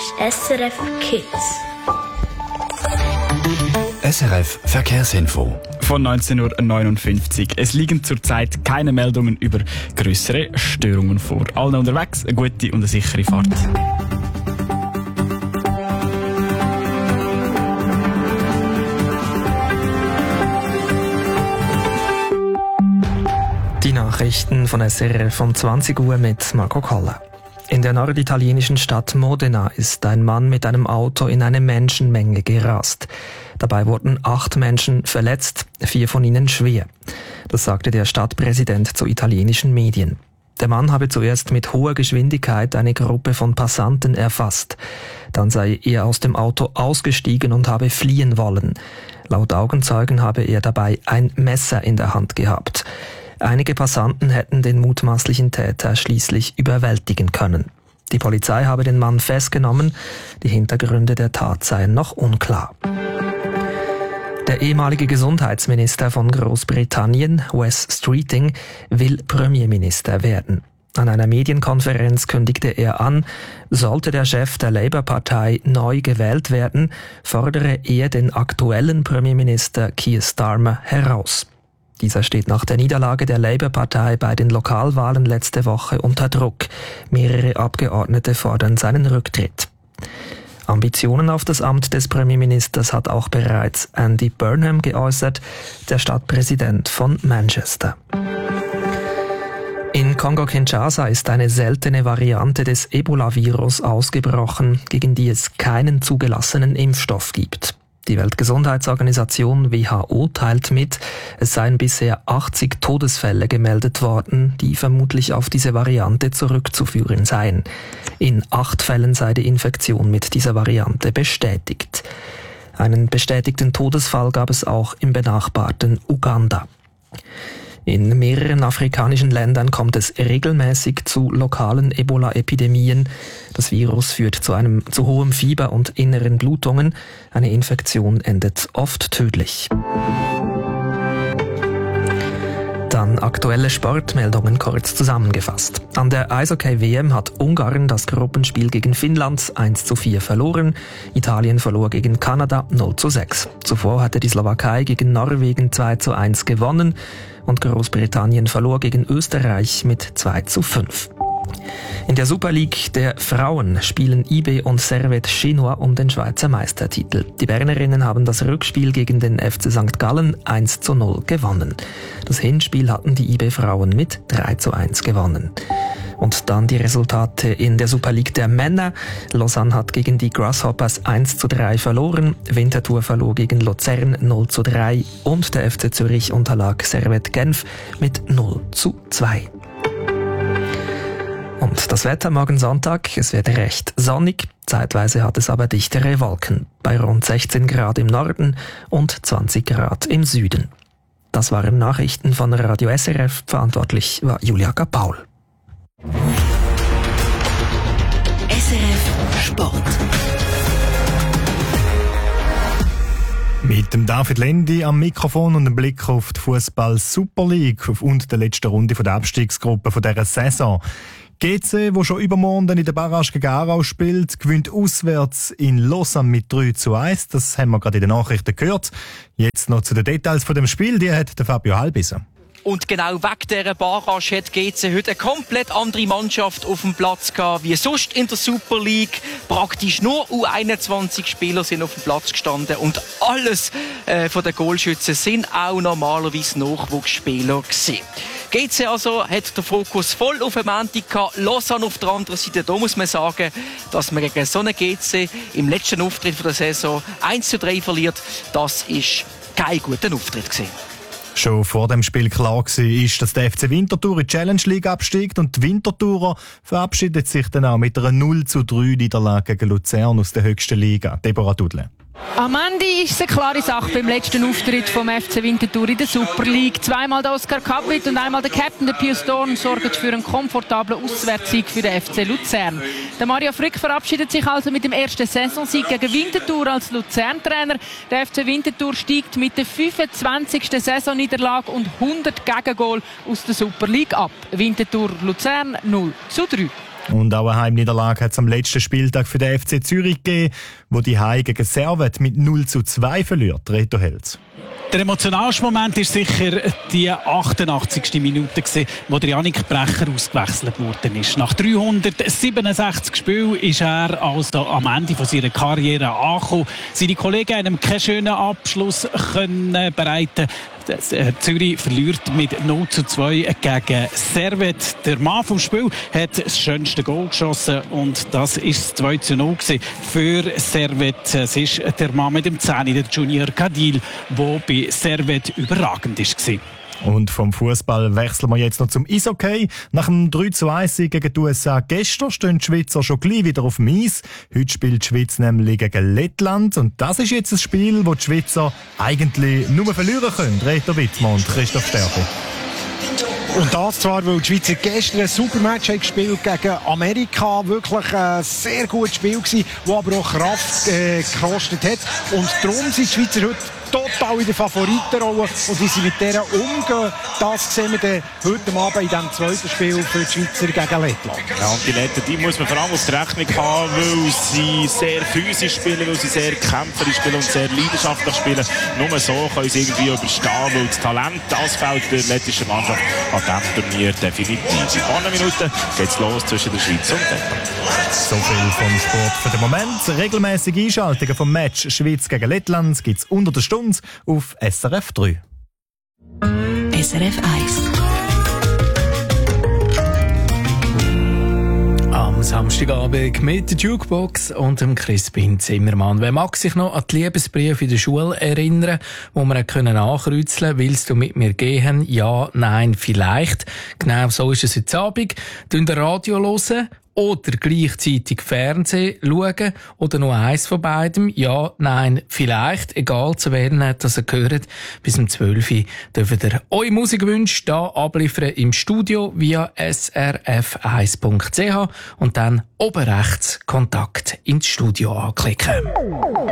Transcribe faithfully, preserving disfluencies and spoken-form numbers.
ist S R F Kids. S R F Verkehrsinfo. Von neunzehn Uhr neunundfünfzig. Es liegen zurzeit keine Meldungen über grössere Störungen vor. Allen unterwegs eine gute und eine sichere Fahrt. Die Nachrichten von S R F um zwanzig Uhr mit Marco Koller. In der norditalienischen Stadt Modena ist ein Mann mit einem Auto in eine Menschenmenge gerast. Dabei wurden acht Menschen verletzt, vier von ihnen schwer. Das sagte der Stadtpräsident zu italienischen Medien. Der Mann habe zuerst mit hoher Geschwindigkeit eine Gruppe von Passanten erfasst. Dann sei er aus dem Auto ausgestiegen und habe fliehen wollen. Laut Augenzeugen habe er dabei ein Messer in der Hand gehabt. Einige Passanten hätten den mutmaßlichen Täter schließlich überwältigen können. Die Polizei habe den Mann festgenommen. Die Hintergründe der Tat seien noch unklar. Der ehemalige Gesundheitsminister von Großbritannien, Wes Streeting, will Premierminister werden. An einer Medienkonferenz kündigte er an, sollte der Chef der Labour-Partei neu gewählt werden, fordere er den aktuellen Premierminister Keir Starmer heraus. Dieser steht nach der Niederlage der Labour-Partei bei den Lokalwahlen letzte Woche unter Druck. Mehrere Abgeordnete fordern seinen Rücktritt. Ambitionen auf das Amt des Premierministers hat auch bereits Andy Burnham geäußert, der Stadtpräsident von Manchester. In Kongo-Kinshasa ist eine seltene Variante des Ebola-Virus ausgebrochen, gegen die es keinen zugelassenen Impfstoff gibt. Die Weltgesundheitsorganisation W H O teilt mit, es seien bisher achtzig Todesfälle gemeldet worden, die vermutlich auf diese Variante zurückzuführen seien. In acht Fällen sei die Infektion mit dieser Variante bestätigt. Einen bestätigten Todesfall gab es auch im benachbarten Uganda. In mehreren afrikanischen Ländern kommt es regelmäßig zu lokalen Ebola-Epidemien. Das Virus führt zu einem zu hohem Fieber und inneren Blutungen. Eine Infektion endet oft tödlich. Dann aktuelle Sportmeldungen kurz zusammengefasst. An der Eishockey-W M hat Ungarn das Gruppenspiel gegen Finnland eins zu vier verloren. Italien verlor gegen Kanada null zu sechs. Zuvor hatte die Slowakei gegen Norwegen zwei zu eins gewonnen und Großbritannien verlor gegen Österreich mit zwei zu fünf. In der Super League der Frauen spielen I B und Servette Chinois um den Schweizer Meistertitel. Die Bernerinnen haben das Rückspiel gegen den F C Sankt Gallen eins zu null gewonnen. Das Hinspiel hatten die I B-Frauen mit drei zu eins gewonnen. Und dann die Resultate in der Super League der Männer. Lausanne hat gegen die Grasshoppers eins zu drei verloren, Winterthur verlor gegen Luzern null zu drei und der F C Zürich unterlag Servette Genf mit null zu zwei. Und das Wetter morgen Sonntag, es wird recht sonnig, zeitweise hat es aber dichtere Wolken, bei rund sechzehn Grad im Norden und zwanzig Grad im Süden. Das waren Nachrichten von Radio S R F, verantwortlich war Julia Kapaul. S R F Sport. Mit dem David Lendi am Mikrofon und einem Blick auf die Fußball Super League und der letzten Runde der Abstiegsgruppe dieser Saison. G C, wo schon übermorgen in der Barrage gegen Aarau spielt, gewinnt auswärts in Lausanne mit drei zu eins. Das haben wir gerade in den Nachrichten gehört. Jetzt noch zu den Details von dem Spiel. Die hat der Fabio Halbiser. Und genau wegen dieser Barrage hat G C heute eine komplett andere Mannschaft auf dem Platz gehabt, wie sonst in der Super League. Praktisch nur U einundzwanzig Spieler sind auf dem Platz gestanden und alles äh, von den Goalschützen sind auch normalerweise Nachwuchsspieler gewesen. G C also hat den Fokus voll auf den Montag gehabt, Lausanne auf der anderen Seite. Da muss man sagen, dass man gegen so einen G C im letzten Auftritt der Saison eins zu drei verliert. Das ist kein guter Auftritt gewesen. Schon vor dem Spiel klar war, dass der F C Winterthur in die Challenge League absteigt und die Winterthurer verabschiedet sich dann auch mit einer null zu drei Niederlage gegen Luzern aus der höchsten Liga. Deborah Dudle. Am Ende ist es eine klare Sache beim letzten Auftritt vom F C Winterthur in der Super League. Zweimal der Oskar Kappit und einmal der Captain, der Pius Dorn, sorgen für einen komfortablen Auswärtssieg für den F C Luzern. Der Mario Frick verabschiedet sich also mit dem ersten Saisonsieg gegen Winterthur als Luzern-Trainer. Der F C Winterthur steigt mit der fünfundzwanzigsten Saisonniederlage und hundert Gegengol aus der Super League ab. Winterthur Luzern null zu drei. Und auch eine Heimniederlage hat es am letzten Spieltag für den F C Zürich gegeben, wo die Heim gegen Servette mit null zu zwei verliert. Reto Helz. Der emotionalste Moment war sicher die achtundachtzigste Minute, wo der Yannick Brecher ausgewechselt worden ist. Nach dreihundertsiebenundsechzig Spielen ist er also am Ende von seiner Karriere angekommen. Seine Kollegen haben ihm keinen schönen Abschluss können bereiten. Zürich verliert mit null zu zwei gegen Servette. Der Mann vom Spiel hat das schönste Goal geschossen und das war das zwei zu null für Servette. Es ist der Mann mit dem zehn, der Junior Cadil, der bei Servette überragend war. Und vom Fußball wechseln wir jetzt noch zum Eishockey. Nach dem drei zu eins gegen die U S A gestern stehen die Schweizer schon gleich wieder auf dem Eis. Heute spielt die Schweiz nämlich gegen Lettland. Und das ist jetzt ein Spiel, wo die Schweizer eigentlich nur verlieren können. Reto Wittmann und Christoph Sterbi. Und das zwar, weil die Schweizer gestern ein super Match haben gespielt gegen Amerika. Wirklich ein sehr gutes Spiel gewesen, das aber auch Kraft äh, gekostet hat. Und darum sind die Schweizer heute total in der Favoritenrolle. Und wie sie mit der umgehen, das sehen wir dann heute Abend in diesem zweiten Spiel für die Schweizer gegen Lettland. Ja, und die Letten, die muss man vor allem auf die Rechnung haben, weil sie sehr physisch spielen, weil sie sehr kämpferisch spielen und sehr leidenschaftlich spielen. Nur so können sie irgendwie überstehen, weil das Talent, das fehlt der lettischen Mannschaft an diesem Turnier definitiv. In ein paar Minuten geht es los zwischen der Schweiz und Lettland. So viel vom Sport für den Moment. Regelmäßige Einschaltungen vom Match Schweiz gegen Lettland gibt es unter der Stunde auf S R F drei. S R F eins. Am Samstagabend mit der Jukebox und dem Crispin Zimmermann. Wer mag sich noch an die Liebesbriefe in der Schule erinnern, wo wir können ankreuzeln, willst du mit mir gehen? Ja, nein, vielleicht. Genau so ist es heute Abend. Hören Radio hören oder gleichzeitig Fernsehen schauen oder nur eins von beidem. Ja, nein, vielleicht. Egal zu wen das ihr gehört. Bis um zwölf Uhr dürft ihr eure Musikwünsche hier abliefern im Studio via s r f eins punkt c h und dann oben rechts Kontakt ins Studio anklicken.